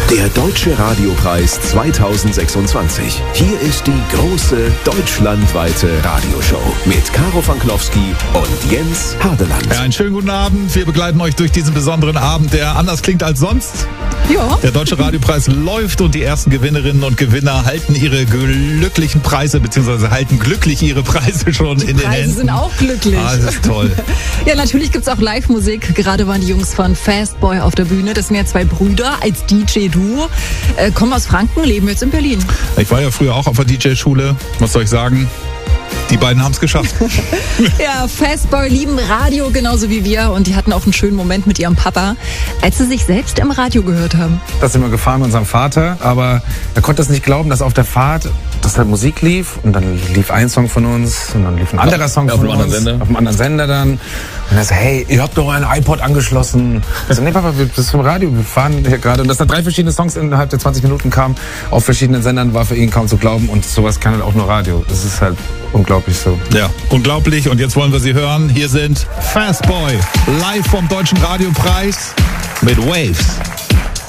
Der Deutsche Radiopreis 2026. Hier ist die große deutschlandweite Radioshow mit Caro Fanknowski und Jens Hardeland. Ja, einen schönen guten Abend. Wir begleiten euch durch diesen besonderen Abend, der anders klingt als sonst. Ja. Der Deutsche Radiopreis läuft und die ersten Gewinnerinnen und Gewinner halten ihre glücklichen Preise, beziehungsweise halten glücklich ihre Preise schon in den Händen. Die Preise sind auch glücklich. Ah, das ist toll. Ja, natürlich gibt's auch Live-Musik. Gerade waren die Jungs von Fastboy auf der Bühne. Das sind ja zwei Brüder als DJ-Duo. Kommen aus Franken, leben jetzt in Berlin. Ich war ja früher auch auf der DJ-Schule. Was soll ich sagen? Die beiden haben es geschafft. Ja, Fastboy lieben Radio genauso wie wir und die hatten auch einen schönen Moment mit ihrem Papa, als sie sich selbst im Radio gehört haben. Da sind wir gefahren mit unserem Vater, aber er konnte es nicht glauben, dass auf der Fahrt, dass halt Musik lief und dann lief ein Song von uns und dann lief ein anderer Song von uns auf einem anderen Sender dann. Und er so, hey, ihr habt doch einen iPod angeschlossen. Ich so, nee, Papa, das ist vom Radio, wir fahren hier gerade. Und dass da 3 verschiedene Songs innerhalb der 20 Minuten kamen, auf verschiedenen Sendern, war für ihn kaum zu glauben. Und sowas kann halt auch nur Radio. Das ist halt unglaublich so. Ja, unglaublich. Und jetzt wollen wir sie hören. Hier sind Fastboy, live vom Deutschen Radiopreis mit Waves.